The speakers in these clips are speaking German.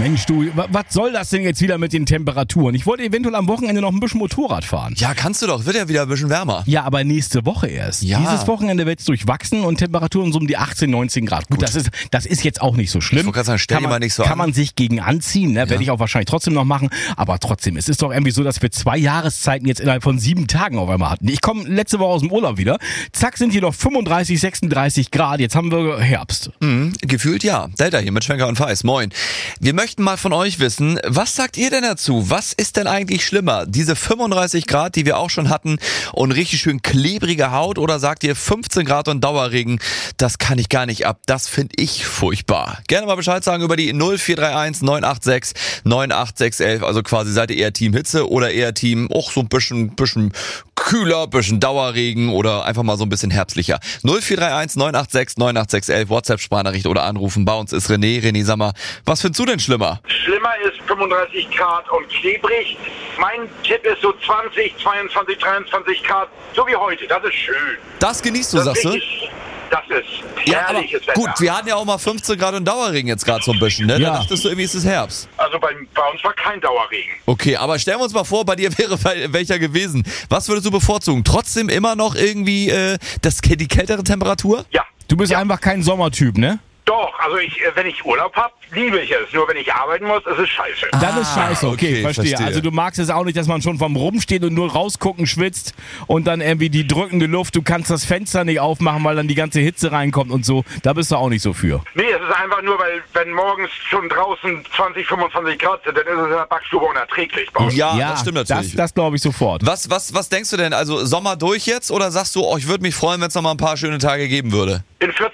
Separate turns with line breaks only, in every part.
Mensch, du, was soll das denn jetzt wieder mit den Temperaturen? Ich wollte eventuell am Wochenende noch ein bisschen Motorrad fahren.
Ja, kannst du doch. Wird ja wieder ein bisschen wärmer.
Ja, aber nächste Woche erst.
Ja.
Dieses Wochenende wird es durchwachsen und Temperaturen so um die 18, 19 Grad. Gut, das ist jetzt auch nicht so schlimm.
Ich wollte gerade sagen, stell dir mal nicht so an.
Kann man sich gegen anziehen, ne? Werde ich auch wahrscheinlich trotzdem noch machen. Aber trotzdem, es ist doch irgendwie so, dass wir 2 Jahreszeiten jetzt innerhalb von 7 Tagen auf einmal hatten. Ich komme letzte Woche aus dem Urlaub wieder. Zack, sind hier noch 35, 36 Grad. Jetzt haben wir Herbst.
Gefühlt ja. Delta hier mit Schwenker und Feis. Moin. Wir möchten mal von euch wissen, was sagt ihr denn dazu? Was ist denn eigentlich schlimmer? Diese 35 Grad, die wir auch schon hatten und richtig schön klebrige Haut, oder sagt ihr 15 Grad und Dauerregen? Das kann ich gar nicht ab. Das finde ich furchtbar. Gerne mal Bescheid sagen über die 0431 986 98611. Also quasi seid ihr eher Team Hitze oder eher Team, so ein bisschen kühler, bisschen Dauerregen oder einfach mal so ein bisschen herbstlicher. 0431 986 98611, WhatsApp-Sprachnachricht oder anrufen. Bei uns ist René. René, sag mal, was findest du denn schlimmer?
Schlimmer ist 35 Grad und klebrig. Mein Tipp ist so 20, 22, 23 Grad, so wie heute. Das ist schön.
Das genießt du, sagst du?
Das ist
Ja, aber
herrliches Wetter.
gut, wir hatten ja auch mal 15 Grad und Dauerregen jetzt gerade so ein bisschen, ne?
Ja.
Da dachtest du irgendwie, ist es Herbst.
Also bei uns war kein Dauerregen.
Okay, aber stellen wir uns mal vor, bei dir wäre welcher gewesen. Was würdest du bevorzugen? Trotzdem immer noch irgendwie die kältere Temperatur?
Ja.
Du bist einfach kein Sommertyp, ne?
Doch, also wenn ich Urlaub habe, liebe ich es. Nur wenn ich arbeiten muss, ist es scheiße.
Dann ist scheiße, okay, verstehe. Also du magst es auch nicht, dass man schon vom Rumstehen und nur rausgucken schwitzt und dann irgendwie die drückende Luft, du kannst das Fenster nicht aufmachen, weil dann die ganze Hitze reinkommt und so. Da bist du auch nicht so für.
Nee, es ist einfach nur, weil wenn morgens schon draußen 20, 25 Grad sind, dann ist es in der Backstube unerträglich bei uns.
Ja, das stimmt natürlich.
Das glaube ich sofort.
Was denkst du denn? Also Sommer durch jetzt oder sagst du, ich würde mich freuen, wenn es noch mal ein paar schöne Tage geben würde?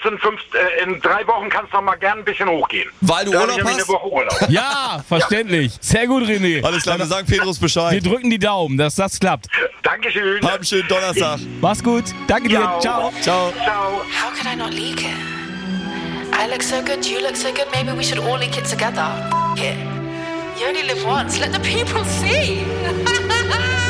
In 3 Wochen kannst du noch mal gern ein bisschen hochgehen.
Weil du
Da hab
Urlaub
ich nämlich
hast?
eine Woche Urlaub.
Ja, verständlich. Sehr gut, René.
Alles klar, wir sagen Petrus Bescheid.
Wir drücken die Daumen, dass das klappt.
Dankeschön.
Hab einen schönen Donnerstag.
Mach's gut. Danke dir.
Ja.
Ciao.
Ciao.
Ciao.
How could I not leak it? I look so good, you look so good, maybe we should all leak it together. It. You only live once, let the people see.